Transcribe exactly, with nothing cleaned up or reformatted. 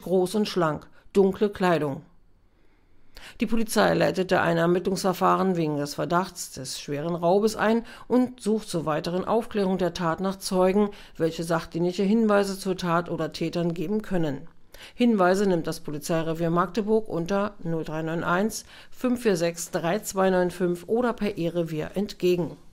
groß und schlank, dunkle Kleidung. Die Polizei leitete ein Ermittlungsverfahren wegen des Verdachts des schweren Raubes ein und sucht zur weiteren Aufklärung der Tat nach Zeugen, welche sachdienliche Hinweise zur Tat oder Tätern geben können. Hinweise nimmt das Polizeirevier Magdeburg unter null drei neun eins fünf vier sechs drei zwei neun fünf oder per E-Revier entgegen.